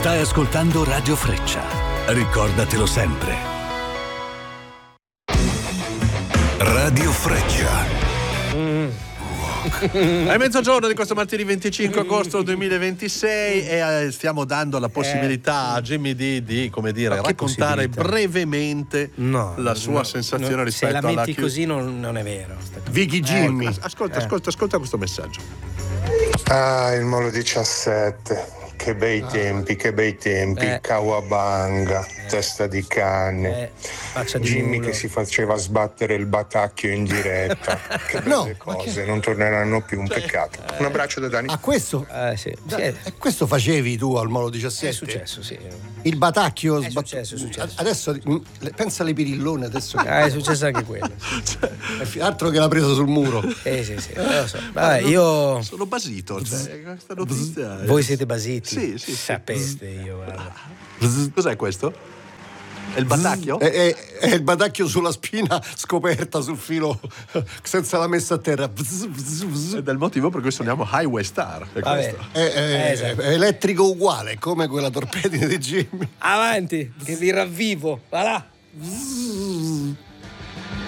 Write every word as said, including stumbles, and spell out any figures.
Stai ascoltando Radio Freccia. Ricordatelo sempre. Radio Freccia. Mm. È mezzogiorno di questo martedì venticinque agosto duemilaventisei e stiamo dando la possibilità a Jimmy D di, come dire, raccontare brevemente no, la sua no, sensazione no, rispetto se la alla metti chi... così non, non è vero. Vicky Jimmy. Eh, ascolta, eh. ascolta, ascolta questo messaggio. Ah, il Molo diciassette. Che bei ah. tempi, che bei tempi. Eh. Kawabanga, eh. testa di cane. Eh. Di Jimmy mulo. che si faceva sbattere il batacchio in diretta. Che belle no, cose, che... non torneranno più, un cioè, peccato. Eh. Un abbraccio da Dani. A questo? Eh, sì. Da, sì. Questo facevi tu al Molo diciassette? È successo, sì. Il batacchio è sbat... successo, è successo. Adesso pensa alle pirillone adesso. Che... Ah, è successo anche quello. Cioè, altro che l'ha presa sul muro. Eh sì, sì, lo so. Vabbè, io sono basito, cioè, questa notizia. Voi siete basiti? Sì, sì. Sapeste io, guarda. Cos'è questo? È il batacchio? È, è, è il batacchio sulla spina scoperta sul filo senza la messa a terra. Ed è il motivo per cui suoniamo Highway Star. È, è, è, esatto. È elettrico uguale, come quella torpedine di Jimmy. Avanti, che vi ravvivo. Va là.